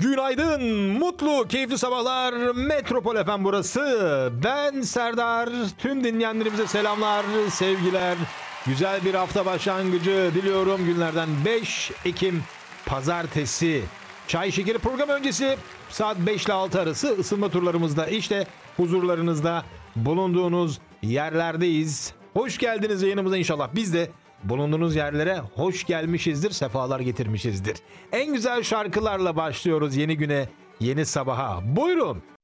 Günaydın, mutlu, keyifli sabahlar. Metropol FM burası. Ben Serdar. Tüm dinleyenlerimize selamlar, sevgiler. Güzel bir hafta başlangıcı diliyorum. Günlerden 5 Ekim Pazartesi. Çay Şekeri program öncesi saat 5 ile 6 arası ısınma turlarımızda işte huzurlarınızda bulunduğunuz yerlerdeyiz. Hoş geldiniz yayınımıza inşallah. Biz de bulunduğunuz yerlere hoş gelmişizdir, sefalar getirmişizdir. En güzel şarkılarla başlıyoruz yeni güne, yeni sabaha. Buyurun.